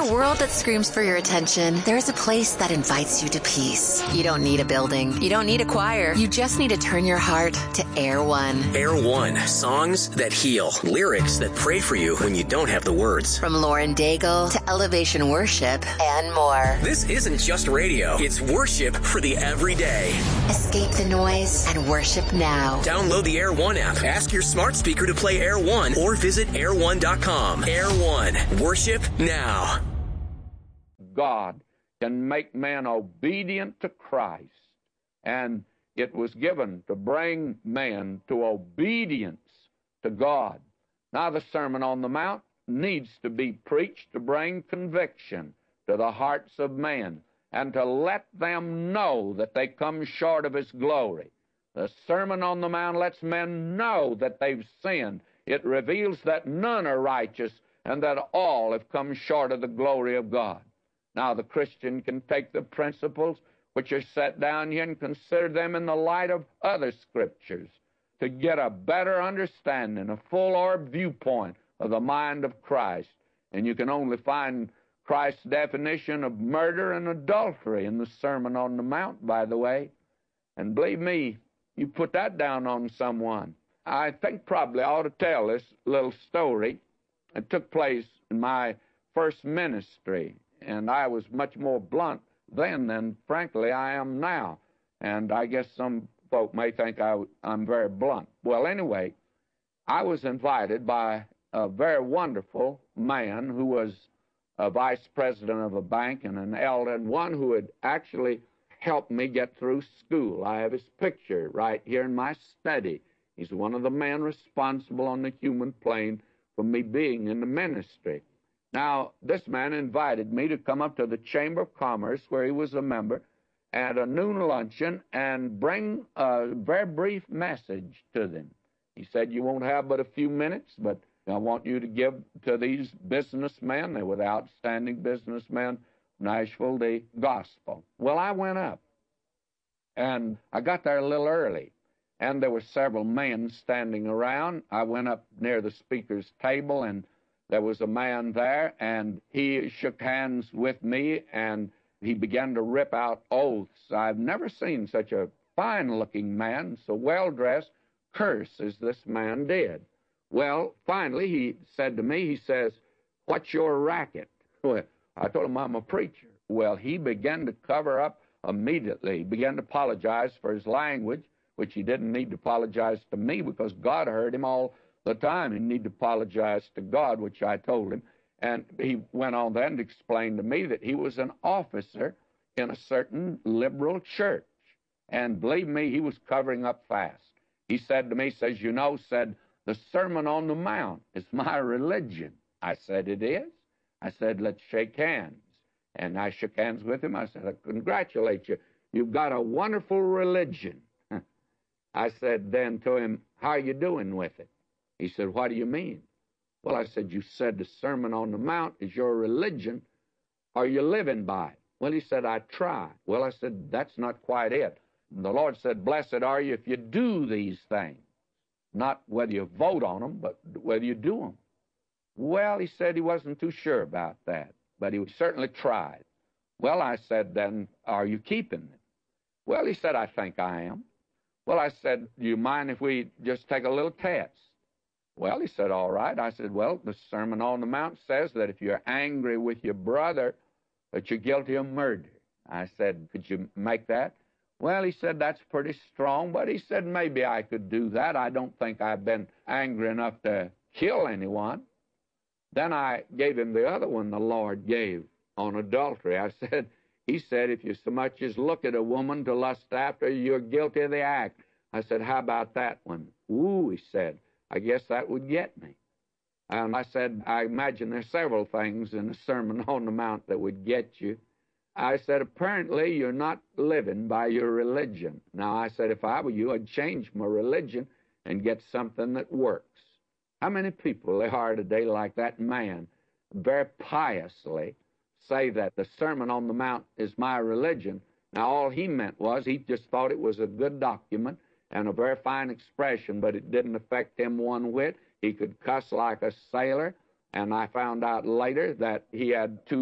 a world that screams for your attention, there's a place that invites you to peace. You don't need a building. You don't need a choir. You just need to turn your heart to Air One. Air One. Songs that heal. Lyrics that pray for you when you don't have the words. From Lauren Daigle to Elevation Worship and more. This isn't just radio. It's worship for the everyday. Escape the noise and worship now. Download the Air One app. Ask your smart speaker to play Air One or visit air1.com. Air One. Worship now. God can make man obedient to Christ, and it was given to bring man to obedience to God. Now the Sermon on the Mount needs to be preached to bring conviction to the hearts of men and to let them know that they come short of His glory. The Sermon on the Mount lets men know that they've sinned. It reveals that none are righteous and that all have come short of the glory of God. Now the Christian can take the principles which are set down here and consider them in the light of other scriptures to get a better understanding, a full-orb viewpoint of the mind of Christ. And you can only find Christ's definition of murder and adultery in the Sermon on the Mount, by the way. And believe me, you put that down on someone. I think probably I ought to tell this little story. It took place in my first ministry, and I was much more blunt then than, frankly, I am now. And I guess some folk may think I'm very blunt. Well, anyway, I was invited by a very wonderful man who was a vice president of a bank and an elder, and one who had actually helped me get through school. I have his picture right here in my study. He's one of the men responsible on the human plane for me being in the ministry. Now, this man invited me to come up to the Chamber of Commerce, where he was a member, at a noon luncheon and bring a very brief message to them. He said, you won't have but a few minutes, but I want you to give to these businessmen, they were the outstanding businessmen, Nashville, the gospel. Well, I went up, and I got there a little early, and there were several men standing around. I went up near the speaker's table, and there was a man there, and he shook hands with me, and he began to rip out oaths. I've never seen such a fine-looking man, so well-dressed, curse as this man did. Well, finally, he said to me, he says, what's your racket? Well, I told him I'm a preacher. Well, he began to cover up immediately. He began to apologize for his language, which he didn't need to apologize to me because God heard him all the time. He needed to apologize to God, which I told him. And he went on then to explain to me that he was an officer in a certain liberal church. And believe me, he was covering up fast. He said to me, says, you know, said, the Sermon on the Mount is my religion. I said, it is? I said, let's shake hands. And I shook hands with him. I said, I congratulate you. You've got a wonderful religion. I said then to him, how are you doing with it? He said, what do you mean? Well, I said, you said the Sermon on the Mount is your religion. Are you living by it? Well, he said, I try. Well, I said, that's not quite it. And the Lord said, blessed are you if you do these things. Not whether you vote on them, but whether you do them. Well, he said he wasn't too sure about that, but he certainly tried. Well, I said, then, are you keeping them? Well, he said, I think I am. Well, I said, do you mind if we just take a little test? Well, he said, all right. I said, well, the Sermon on the Mount says that if you're angry with your brother, that you're guilty of murder. I said, could you make that? Well, he said, that's pretty strong, but he said, maybe I could do that. I don't think I've been angry enough to kill anyone. Then I gave him the other one the Lord gave on adultery. He said, if you so much as look at a woman to lust after, you're guilty of the act. I said, how about that one? Ooh, he said, I guess that would get me. And I said, I imagine there's several things in the Sermon on the Mount that would get you. I said, apparently you're not living by your religion. Now, I said, if I were you, I'd change my religion and get something that works. How many people there are today like that man, very piously, say that the Sermon on the Mount is my religion. Now, all he meant was he just thought it was a good document and a very fine expression, but it didn't affect him one whit. He could cuss like a sailor, and I found out later that he had two